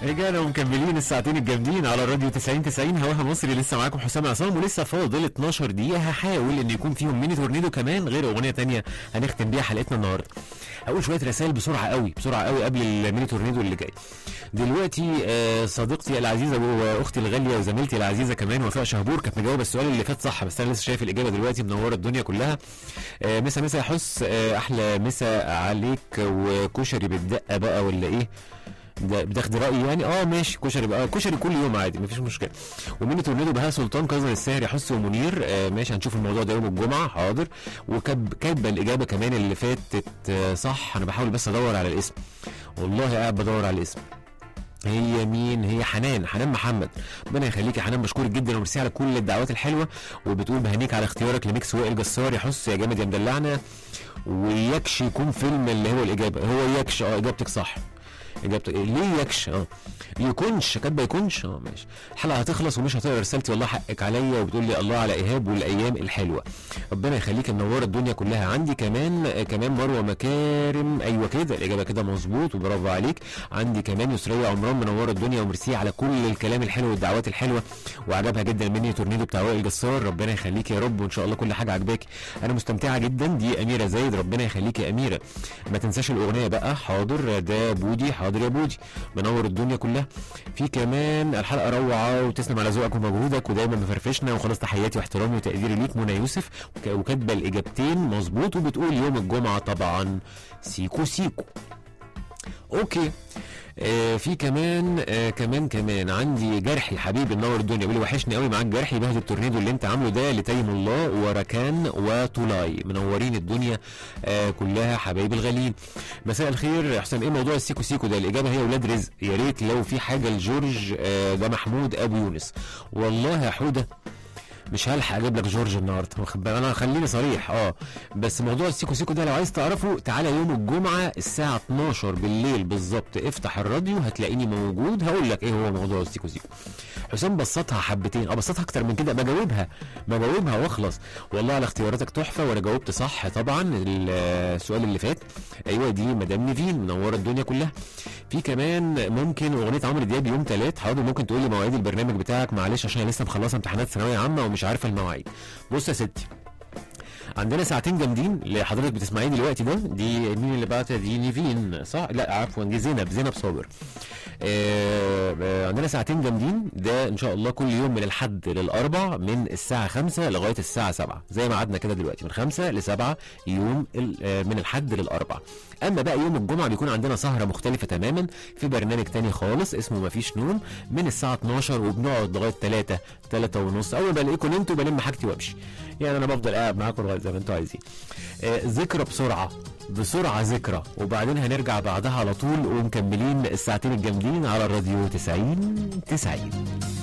رجعنا ومكملين الساعتين الجامدين على الراديو 90 هواها مصري. لسه معاكم حسام عصام، ولسه فاضل 12 دقيقة هحاول ان يكون فيهم ميني تورنيدو كمان غير اغنية تانية هنختم بيها حلقتنا النهاردة. هقول شوية رسائل بسرعة قوي قبل الميني تورنيدو اللي جاي. دلوقتي صديقتي العزيزة واختي الغالية وزميلتي العزيزة كمان وفاء شهبور كانت مجاوبة السؤال اللي فات صح، بس انا لسه شايف الإجابة دلوقتي منورة الدنيا كلها. مسا يا حس، احلى مسا عليك. وكشري بالدقة بقى ولا ايه؟ ده بتاخد رايي يعني؟ ماشي، كشري بقى، كشري كل يوم عادي مفيش مشكله. وميني تورنيدو بهاء سلطان، كظر الساهر، حس ومنير. ماشي، هنشوف الموضوع ده يوم الجمعه، حاضر. كاتبه الاجابه كمان اللي فاتت صح. انا بحاول بس ادور على الاسم، والله قاعد بدور على الاسم. هي مين؟ هي حنان محمد. ربنا يخليك يا حنان، مشكور جدا وميرسي على كل الدعوات الحلوه. وبتقول بهنيك على اختيارك لميكس وائل جسار. يا حس يا جامد يا مدلعنا. ويكش يكون فيلم اللي هو الاجابه هو يكش. اجابتك صح. اجابتك ليه يكش؟ يكونش، كاتبه يكونش. ماشي. الحلقه هتخلص ومش هتقرا رسالتي، والله حقك عليا. وبتقول لي الله على ايهاب والايام الحلوه. ربنا يخليك، منوره الدنيا كلها. عندي كمان مروه مكارم. ايوه كده الاجابه كده مظبوط وبرافو عليك. عندي كمان يسريه عمران، منوره الدنيا وميرسي على كل الكلام الحلو والدعوات الحلوه. وعجبها جدا الميني تورنيدو بتاع وائل جسار. ربنا يخليك يا رب، وان شاء الله كل حاجه عجباك. انا مستمتعه جدا. دي اميره زايد، ربنا يخليك يا اميره. ما تنساش الاغنيه بقى، حاضر. ده بودي، حاضر يا بودي، منور الدنيا كلها. في كمان الحلقه روعه وتسلم على ذوقك ومجهودك ودايما مفرفشنا. وخلاص تحياتي واحترامي وتقديري ليك منى يوسف، وكاتبه الاجابتين مظبوط. وبتقول يوم الجمعه طبعا. سيكو سيكو. اوكي. في كمان عندي جرحي حبيبي، منور الدنيا. بيقول لي وحشني قوي معاك جرحي، بهدي التورنيدو اللي انت عامله ده لتيم الله وركان وطولاي، منورين الدنيا كلها حبايبي الغاليين. مساء الخير يا حسام، ايه موضوع السيكو سيكو ده؟ الاجابه هي ولاد رزق. يا ريت لو في حاجه لجورج. ده محمود ابو يونس. والله يا حوده مش هلحق اجيب لك جورج النهارده، واخد بالك؟ انا خليني صريح. بس موضوع السيكو سيكو ده لو عايز تعرفه تعالى يوم الجمعه الساعه 12 بالليل بالظبط، افتح الراديو هتلاقيني موجود. هقول لك ايه هو موضوع السيكو سيكو. حسام بسطها حبتين، بسطها اكتر من كده، بجاوبها واخلص. والله على اختياراتك تحفه، وانا جاوبت صح طبعا السؤال اللي فات. ايوه دي مدام نيفين، منوره الدنيا كلها. في كمان ممكن اغنيه عمرو دياب يوم 3. حاضر، ممكن تقول لي مواعيد البرنامج بتاعك؟ معلش عشان انا لسه مخلصه امتحانات ثانويه عامه ومش عارفه المواعيد. بص يا ستي، عندنا ساعتين جامدين اللي حضرتك بتسمعيه دلوقتي ده. دي مين اللي بعتها؟ دي نيفين صح؟ لا عفوا، دي زينب صابر. عندنا ساعتين جامدين ده ان شاء الله كل يوم من الحد للاربع، من الساعه 5 لغايه الساعه 7 زي ما قعدنا كده دلوقتي، من 5 ل 7 يوم من الحد للاربع. اما بقى يوم الجمعه بيكون عندنا سهره مختلفه تماما في برنامج تاني خالص اسمه مفيش نوم، من الساعه 12 وبنقعد لغايه 3 ونص. اول ما بلاقيكم نمتوا بلم حاجتي وامشي، يعني انا بفضل قاعد معاكم لغايه زي ما انتوا عايزين. ذكرى بسرعه ذكرى، وبعدين هنرجع بعدها على طول ومكملين الساعتين الجامدين على الراديو 90.